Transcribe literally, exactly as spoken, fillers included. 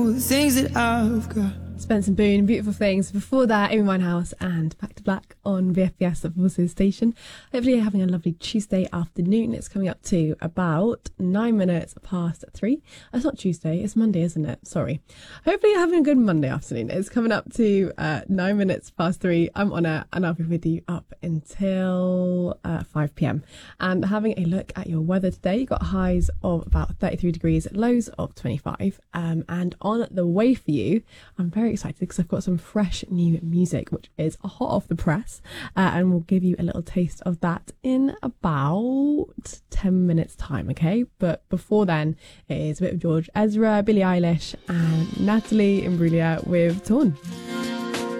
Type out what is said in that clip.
all the things that I've got. Spence and Boone, Beautiful Things. Before that, Amy Winehouse and Back to Black on V F B S, the Voices station. Hopefully you're having a lovely Tuesday afternoon. It's coming up to about nine minutes past three. It's not Tuesday, it's Monday, isn't it? Sorry. Hopefully you're having a good Monday afternoon. It's coming up to uh, nine minutes past three. I'm on it and I'll be with you up until uh, five p.m. And having a look at your weather today, you've got highs of about thirty-three degrees, lows of twenty-five. Um, and on the way for you, I'm very excited because I've got some fresh new music which is hot off the press, uh, and we'll give you a little taste of that in about ten minutes time, okay? But before then, it is a bit of George Ezra, Billie Eilish and Natalie Imbruglia with Torn.